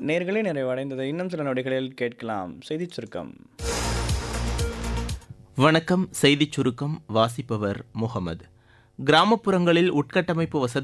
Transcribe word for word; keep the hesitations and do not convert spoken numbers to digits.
நேர்களே நிறைவடைந்தது. இன்னும் சில நொடிகளில் கேட்கலாம் செய்திச் சுருக்கம். வணக்கம். செய்திச் சுருக்கம் வாசிப்பவர் முகமது. கிராமப்புறங்களில் உட்கட்டமைப்பு வசதி